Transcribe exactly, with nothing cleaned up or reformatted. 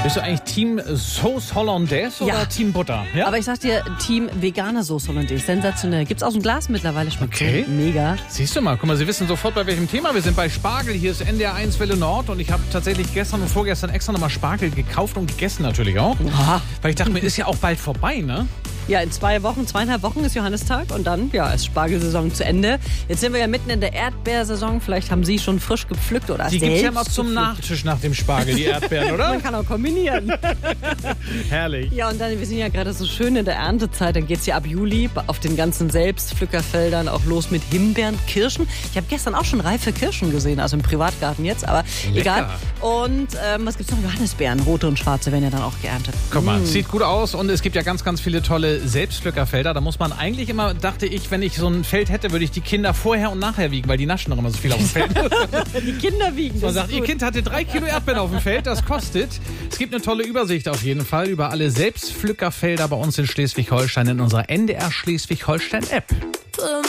Bist du eigentlich Team Sauce Hollandaise oder Ja. Team Butter? Ja? Aber ich sag dir, Team vegane Sauce Hollandaise, sensationell. Gibt's aus dem Glas mittlerweile, schmeckt Okay. so mega. Siehst du mal, guck mal, Sie wissen sofort, bei welchem Thema wir sind. Bei Spargel, hier ist N D R eins Welle Nord und ich habe tatsächlich gestern und vorgestern extra nochmal Spargel gekauft und gegessen natürlich auch. Oha. Weil ich dachte mir, ist ja auch bald vorbei, ne? Ja, in zwei Wochen, zweieinhalb Wochen ist Johannistag und dann, ja, ist Spargelsaison zu Ende. Jetzt sind wir ja mitten in der Erdbeersaison. Vielleicht haben Sie schon frisch gepflückt oder Die selbst gibt's ja mal zum gepflückt. Nachtisch nach dem Spargel, die Erdbeeren, oder? Man kann auch kombinieren. Herrlich. Ja, und dann, wir sind ja gerade so schön in der Erntezeit. Dann geht's ja ab Juli auf den ganzen Selbstpflückerfeldern auch los mit Himbeeren, Kirschen. Ich habe gestern auch schon reife Kirschen gesehen, also im Privatgarten jetzt, aber Lecker. egal. Und ähm, was gibt's noch? Johannisbeeren, rote und schwarze werden ja dann auch geerntet. Guck mal, sieht gut aus und es gibt ja ganz, ganz viele tolle Selbstpflückerfelder. Da muss man eigentlich immer, dachte ich, wenn ich so ein Feld hätte, würde ich die Kinder vorher und nachher wiegen, weil die naschen noch immer so viel auf dem Feld. Die Kinder wiegen. Man das sagt, ist ihr gut. Kind hatte drei Kilo Erdbeeren auf dem Feld, das kostet. Es gibt eine tolle Übersicht auf jeden Fall über alle Selbstpflückerfelder bei uns in Schleswig-Holstein in unserer N D R Schleswig-Holstein-App.